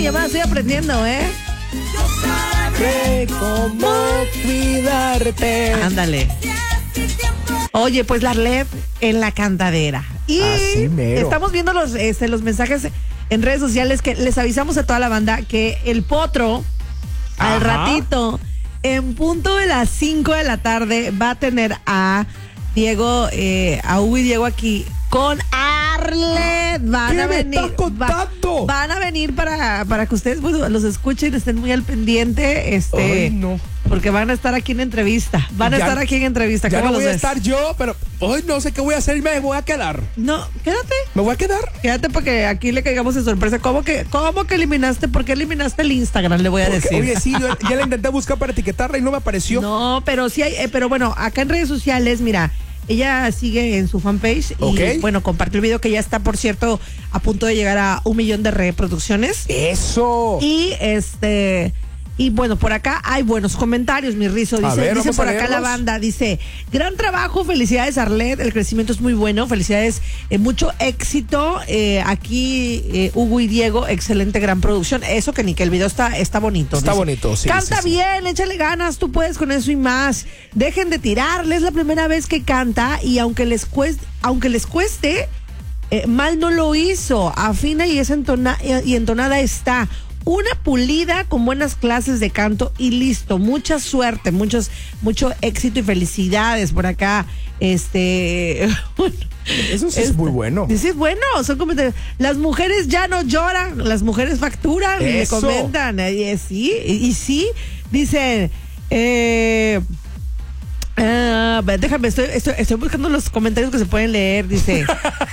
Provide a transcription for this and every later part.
llamada, estoy aprendiendo, ¿eh? Cómo cuidarte. Ándale. Oye, pues la Arlet en la cantadera. Y así mero. Estamos viendo los mensajes en redes sociales que les avisamos a toda la banda que el Potro, al ratito, en punto de las 5 de la tarde, va a tener a Diego, a Hugo y Diego aquí con Arlet. Van a venir. ¿Qué me estás contando? Van a venir para que ustedes los escuchen, estén muy al pendiente. Ay, no. Porque van a estar aquí en entrevista. Ya no voy a estar yo, pero hoy no sé qué voy a hacer y me voy a quedar. No, quédate. ¿Me voy a quedar? Quédate porque aquí le caigamos de sorpresa. ¿Cómo que eliminaste? ¿Por qué eliminaste el Instagram? Le voy a decir. Oye, sí, yo ya la intenté buscar para etiquetarla y no me apareció. No, pero sí hay, pero bueno, acá en redes sociales, mira, ella sigue en su fanpage y bueno, compartió el video que ya está, por cierto, a punto de llegar a 1 millón de reproducciones. ¡Eso! Y bueno, por acá hay buenos comentarios, mi Rizo. Dice por acá la banda, dice, gran trabajo, felicidades Arlet, el crecimiento es muy bueno, felicidades, mucho éxito, aquí Hugo y Diego, excelente, gran producción. Eso que ni que el video está bonito. Está dice, bonito, sí. Canta bien, échale ganas, tú puedes con eso y más. Dejen de tirarle, es la primera vez que canta y aunque les cueste, mal no lo hizo, afina y entonada está. Una pulida con buenas clases de canto y listo. Mucha suerte, mucho éxito y felicidades por acá. Eso sí es muy bueno. Sí, es bueno. Son comentarios. Las mujeres ya no lloran, las mujeres facturan. Y le comentan. Sí. Dicen. Déjame, estoy buscando los comentarios que se pueden leer. Dice.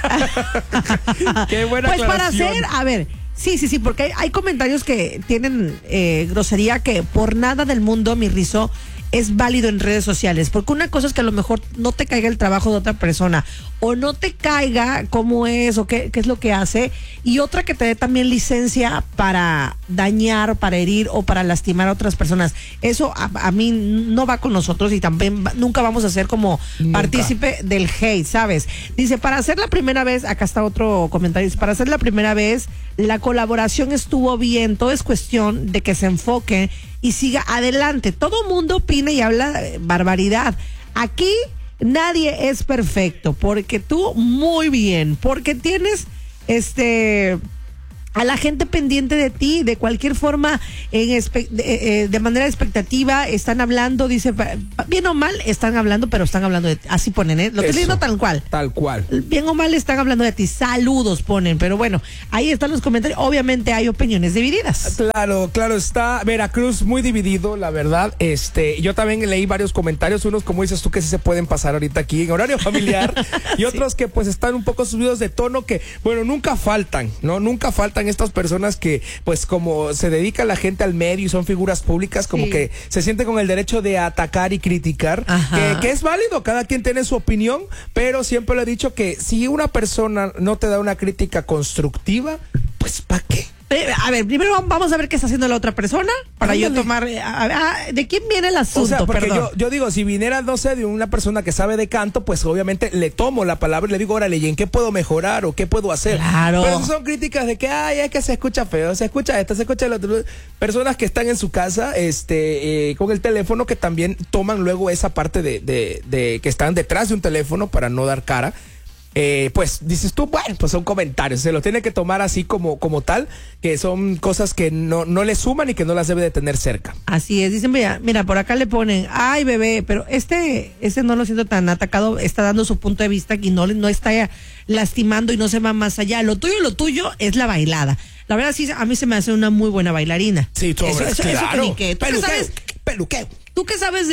Qué buena pues aclaración. para hacer, a ver. Sí, porque hay comentarios que tienen grosería que por nada del mundo, mi Rizo, es válido en redes sociales, porque una cosa es que a lo mejor no te caiga el trabajo de otra persona o no te caiga cómo es o qué es lo que hace, y otra que te dé también licencia para dañar, para herir o para lastimar a otras personas. Eso a mí no va con nosotros y también nunca vamos a ser como partícipe del hate, ¿sabes? Dice, para hacer la primera vez, acá está otro comentario, dice, para hacer la primera vez, la colaboración estuvo bien, todo es cuestión de que se enfoque y siga adelante. Todo mundo opina y habla barbaridad. Aquí nadie es perfecto, porque tú muy bien, porque tienes a la gente pendiente de ti, de cualquier forma, de manera expectativa, están hablando, dice, bien o mal, están hablando, pero están hablando de ti. Así ponen, lo estoy leyendo tal cual. Tal cual. Bien o mal están hablando de ti, saludos ponen, pero bueno, ahí están los comentarios. Obviamente hay opiniones divididas. Claro, está Veracruz muy dividido, la verdad. Yo también leí varios comentarios, unos como dices tú que sí se pueden pasar ahorita aquí en horario familiar y otros que pues están un poco subidos de tono, que bueno, nunca faltan estas personas que pues como se dedica la gente al medio y son figuras públicas, como que se sienten con el derecho de atacar y criticar, que es válido, cada quien tiene su opinión, pero siempre le he dicho que si una persona no te da una crítica constructiva, pues ¿para qué? A ver, primero vamos a ver qué está haciendo la otra persona para yo tomar. ¿De quién viene el asunto? O sea, porque perdón. yo digo, si viniera, no sé, de una persona que sabe de canto, pues obviamente le tomo la palabra y le digo, órale, ¿y en qué puedo mejorar o qué puedo hacer? Claro. Pero son críticas de que, es que se escucha feo, se escucha esto, se escucha el otro. Personas que están en su casa, con el teléfono, que también toman luego esa parte de que están detrás de un teléfono para no dar cara. Pues dices tú, bueno, pues son comentarios, se los tiene que tomar así como tal, que son cosas que no le suman y que no las debe de tener cerca. Así es, dicen, mira, por acá le ponen, ay bebé, pero este no lo siento tan atacado, está dando su punto de vista y no está lastimando y no se va más allá. Lo tuyo es la bailada. La verdad sí, a mí se me hace una muy buena bailarina. Sí, todo claro. Peluqueo. ¿Tú qué sabes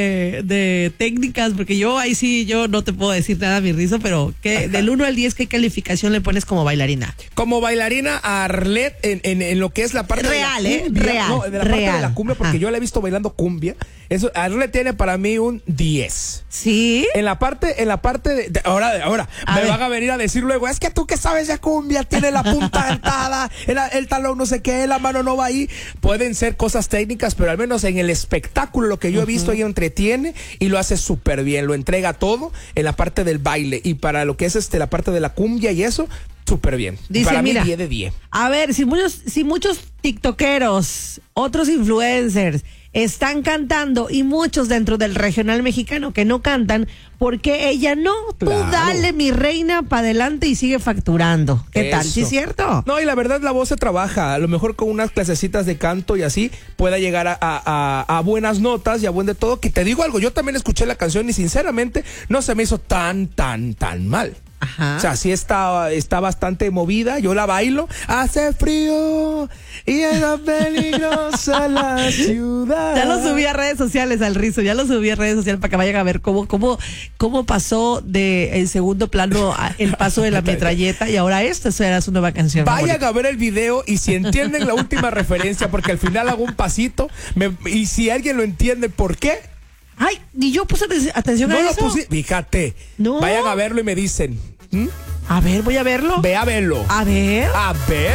de técnicas? Porque yo ahí sí, yo no te puedo decir nada, mi Rizo, pero del 1 al 10, ¿qué calificación le pones como bailarina? Como bailarina a Arlet en lo que es la parte real, de la cumbia. Real. No, de la parte de la cumbia, porque yo la he visto bailando cumbia. Eso, Arlet tiene para mí un 10. ¿Sí? En la parte de ahora me van a venir a decir luego, es que tú que sabes de cumbia, tiene la punta dentada, el talón no sé qué, la mano no va ahí. Pueden ser cosas técnicas, pero al menos en el espectáculo, lo que yo he visto, ella entretiene y lo hace súper bien, lo entrega todo en la parte del baile, y para lo que es la parte de la cumbia y eso, súper bien. Dice, para mira, mí 10 de 10. A ver, si muchos tiktokeros, otros influencers están cantando y muchos dentro del regional mexicano que no cantan porque ella no. Claro. Tú dale, mi reina, para adelante y sigue facturando. ¿Qué tal? Eso. ¿Sí es cierto? No, y la verdad la voz se trabaja. A lo mejor con unas clasecitas de canto y así pueda llegar a buenas notas y a buen de todo. Que te digo algo, yo también escuché la canción y sinceramente no se me hizo tan mal. Ajá. O sea, sí está bastante movida, yo la bailo. Hace frío y es peligrosa la ciudad. Ya lo subí a redes sociales al Rizo, ya lo subí a redes sociales para que vayan a ver cómo pasó de en segundo plano el paso de la metralleta y ahora esta será su nueva canción. Vayan a ver el video y si entienden la última referencia, porque al final hago un pasito y si alguien lo entiende por qué. Ay, ni yo puse atención No a lo eso. puse, fíjate. No. Vayan a verlo y me dicen. A ver, voy a verlo. Ve a verlo. A ver. A ver.